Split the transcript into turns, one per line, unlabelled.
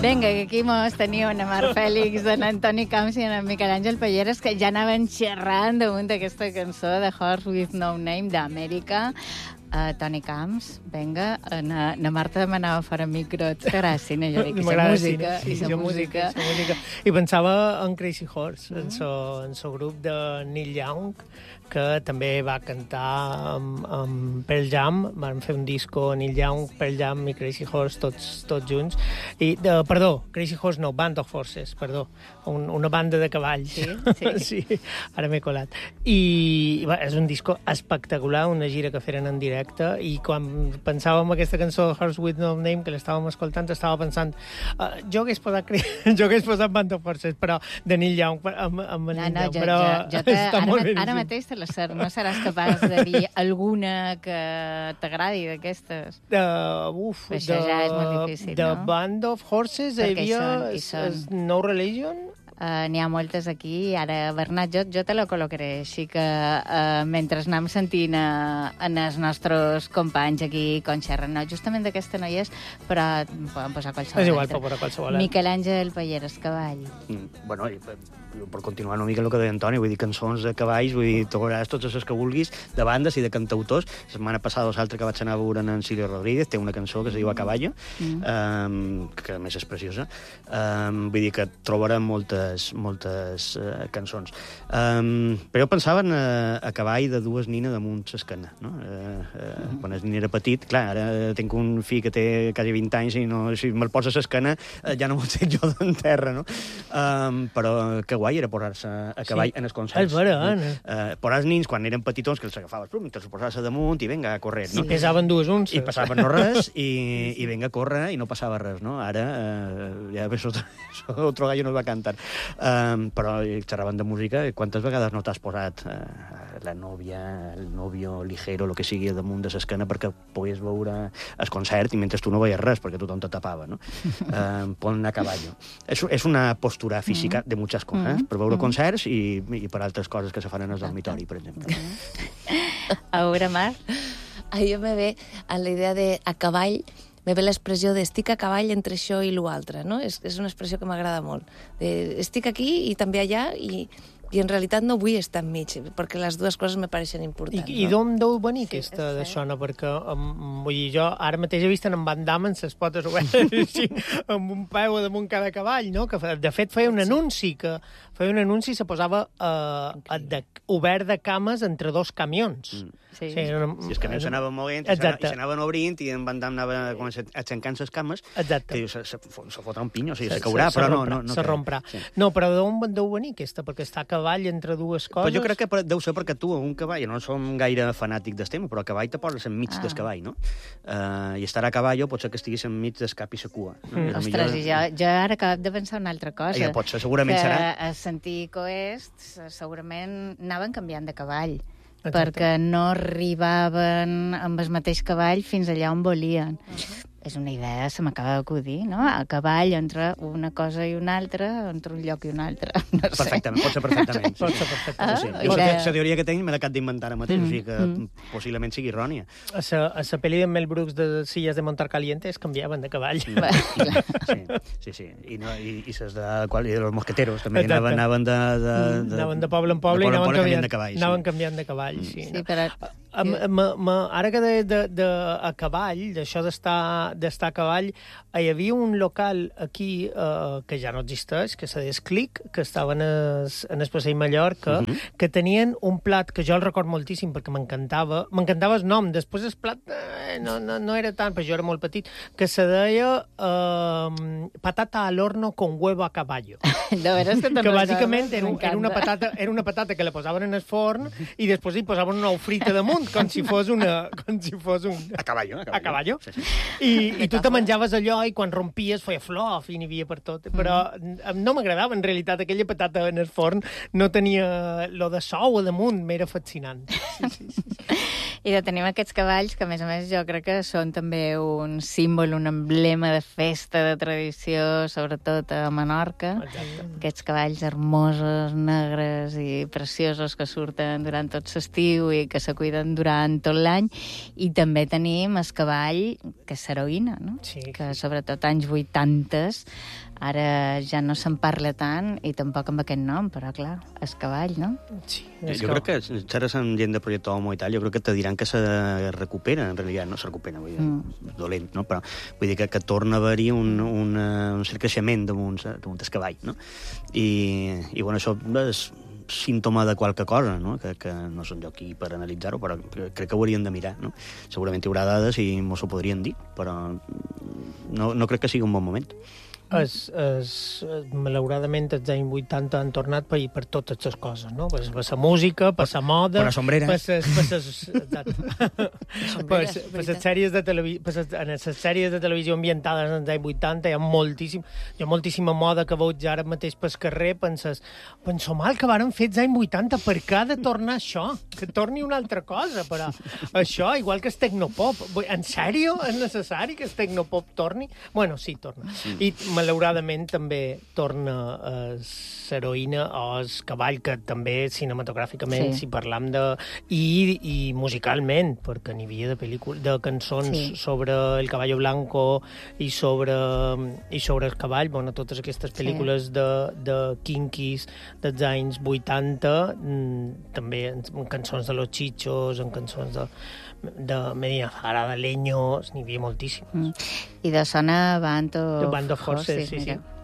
Vinga, que aquí mos teniu en Marc Fèlix, en Antoni Camps i en Miquel Àngel Pelleres, que ja anaven xerrant damunt d'aquesta cançó de Horse with No Name d'Amèrica. Toni Camps, vinga, na Marta demanava fora micro. T'agrada cine? Jo dic, la música.
Música. I pensava en Crazy Horse, en el grup de Neil Young, que també va cantar amb Pearl Jam. Van fer un disco Neil Young, Pearl Jam i Crazy Horse tots junts. Perdó, Crazy Horse no, Band of Horses, perdó. Una banda de cavalls. Sí, ara m'he colat. I és un disco espectacular, una gira que feren en directe, i quan pensàvem aquesta cançó Horse with No Name, que l'estàvem escoltant, estava pensant jo hagués posat Band of Horses, però de Neil Young amb Neil Young, però està molt ben.
Ara mateix te la sert, no seràs capaç de dir alguna que t'agradi d'aquestes? Això ja és molt difícil, no?
De Band of Horses hi havia No Religion.
N'hi ha moltes aquí. Ara, Bernat, jo te la col·locaré, així que mentre anem sentint en els nostres companys aquí com xerren, no, justament d'aquesta no hi és, però poden posar qualsevol.
És igual, pot posar qualsevol.
Miquel Àngel Pelleres, cavall.
Bueno, per continuar una mica el que deia Antoni, vull dir, cançons de cavalls, vull dir, tocaràs totes les que vulguis, de bandes i de cantautors. La setmana passada o l'altra que vaig anar a veure en Silvio Rodríguez, té una cançó que es diu A Caballo, que a més és preciosa. Vull dir que trobarem moltes cançons. Però jo pensava en A Cavall de dues nines damunt l'esquena, no? Quan el nin era petit, clar, ara tinc un fill que té quasi 20 anys i si me'l posa a l'esquena ja no me'l sé jo d'en terra, no? Però que guai era posar-se a cavall en els concerts.
És vera,
Posar els nins, quan eren petitons, que els agafaves, te'ls posaves damunt i vinga a córrer, no?
I pesaven 2 unces.
I passaven no res, i vinga a córrer i no passava res, no? Ara, ja ves, otro gallo nos va a cantar. Però xerraven de música, quantes vegades no t'has posat la nòvia, el novio ligero, el que sigui, damunt de l'esquena perquè pogués veure el concert i mentre tu no veies res, perquè tothom te tapava, no? Pon a cavallo. És una postura física de muchas coses, per veure concerts i per altres coses que se fan en el dormitori, per exemple.
A veure, Mar?
A jo me ve a la idea de a cavall, me ve l'expressió de estic a cavall entre això i l'altre, no? És una expressió que m'agrada molt. Estic aquí i també allà i en realitat no vull estar enmig, perquè les dues coses me pareixen importants.
I d'on deu venir aquesta d'això, no? Perquè vull dir, jo ara mateix he vist en Van Damme amb les potes obertes així, amb un peu damunt cada cavall, no? Que de fet feia un anunci i se posava obert de cames entre 2 camions.
Sí, els camions s'anaven movent, s'anaven obrint i en Van Damme anava aixencant les cames, que se fotrà un pinyo, o sigui, se caurà, però no...
Se romprà. No, però d'on deu venir aquesta? Perquè està a cavall entre dues coses...
Però jo crec que deu ser perquè tu, un cavall, no som gaire fanàtic del tema, però a cavall te poses enmig del cavall, no? I estar a cavall pot ser que estiguis enmig del cap i la cua.
Ostres, i jo ara acabo de pensar una altra cosa.
Ja pot ser, segurament serà.
Que a sentit oest segurament anaven canviant de cavall. Perquè no arribaven amb el mateix cavall fins allà on volien. És una idea, se m'acaba d'acudir, no? A cavall entre una cosa i una altra, entre un lloc i un altre. No sé.
Perfectament, pot ser perfectament.
Sí.
Jo la teoria que tinc me l'acabo d'inventar ara mateix, o sigui que possiblement sigui errònia.
A la pel·li de Mel Brooks de Sillas de Montar Caliente es canviaven de cavall.
Sí. I ses de los mosqueteros també anaven
de poble en poble i anaven canviant de cavall. Sí, però... Ara que a cavall, d'això d'estar a cavall, hi havia un local aquí que ja no existeix, que se deia Clic, que estava en el Passeig Mallorca, que tenien un plat que jo el record moltíssim perquè m'encantava el nom, després el plat no era tant, però jo era molt petit, que se deia patata al horno con huevo a caballo. Que bàsicament era una patata que la posaven en el forn i després hi posaven un ou frit damunt, com si fos un...
A caballo.
I tu te menjaves allò i quan rompies feia flor i n'hi havia per tot. Però no m'agradava, en realitat, aquella patata en el forn no tenia lo de sou a damunt, m'era fascinant. Sí.
I tenim aquests cavalls que, a més, jo crec que són també un símbol, un emblema de festa, de tradició, sobretot a Menorca.
Exacte.
Aquests cavalls hermosos, negres i preciosos que surten durant tot l'estiu i que se cuiden durant tot l'any, i també tenim el cavall, que és l'heroïna, no?
Sí.
Que sobretot anys 80, ara ja no se'n parla tant, i tampoc amb aquest nom, però clar, el cavall, no?
Sí,
Jo crec que, xerres amb gent de Proyecto Homo i tal, jo crec que te diran que se recupera, en realitat no se recupera, vull dir, dolent, no? Però vull dir que torna a haver-hi un cert creixement damunt el cavall, no? I bueno, això és símptoma de qualque cosa, no? Que no són jo aquí per analitzar-ho, però crec que ho hauríem de mirar, no? Segurament hi haurà dades i mos ho podrien dir, però no crec que sigui un bon moment.
Malauradament els anys 80 han tornat per totes les coses, no? Per la música, per la moda...
Per la sombrera.
Per les sèries de televisió... En les sèries de televisió ambientades als anys 80 hi ha moltíssima moda que veig ara mateix pel carrer, penso mal que varen fer els anys 80, per què ha de tornar això? Que torni una altra cosa, però això, igual que el tecnopop. En sèrio? És necessari que el tecnopop torni? Bueno, sí, torna. I malauradament també torna l'heroïna o el cavall, que també cinematogràficament, si parlam de... I musicalment, perquè n'hi havia de cançons sobre el caballo blanco i sobre el cavall, bueno, totes aquestes pel·lícules de Kinkis dels anys 80, també en cançons de Los Chichos, en cançons de Medina Zahara, de Leños, n'hi havia moltíssimes.
I de sona Band of
Horses, sí.